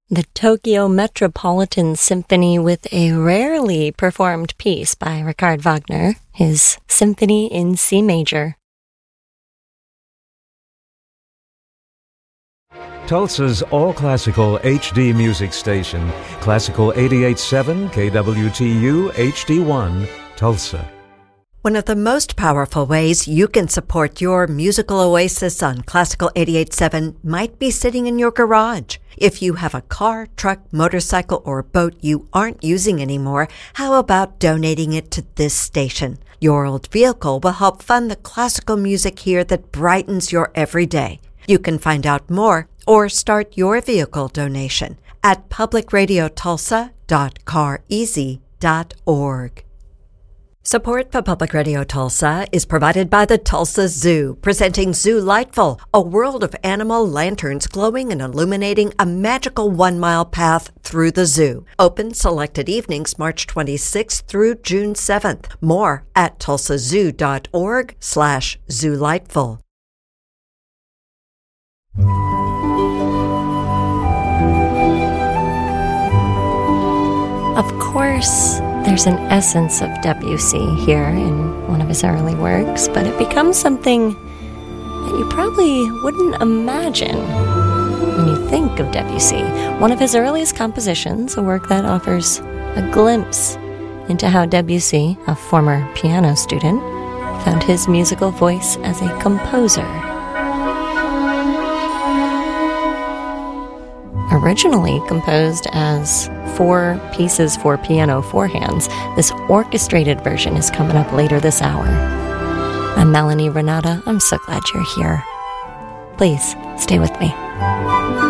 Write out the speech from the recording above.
The Tokyo Metropolitan Symphony with a rarely performed piece by Richard Wagner, his Symphony in C Major. Tulsa's all-classical HD music station, Classical 88.7 KWTU HD1, Tulsa. One of the most powerful ways you can support your musical oasis on Classical 88.7 might be sitting in your garage. If you have a car, truck, motorcycle, or boat you aren't using anymore, how about donating it to this station? Your old vehicle will help fund the classical music here that brightens your everyday. You can find out more or start your vehicle donation at publicradiotulsa.careasy.org. Support for Public Radio Tulsa is provided by the Tulsa Zoo, presenting Zoo Lightful, a world of animal lanterns glowing and illuminating a magical 1-mile path through the zoo. Open selected evenings March 26th through June 7th. More at tulsazoo.org/zoolightful. Of course, there's an essence of Debussy here in one of his early works, but it becomes something that you probably wouldn't imagine when you think of Debussy. One of his earliest compositions, a work that offers a glimpse into how Debussy, a former piano student, found his musical voice as a composer. Originally composed as 4 pieces for piano, 4 hands, this orchestrated version is coming up later this hour. I'm Melanie Renata. I'm so glad you're here. Please stay with me.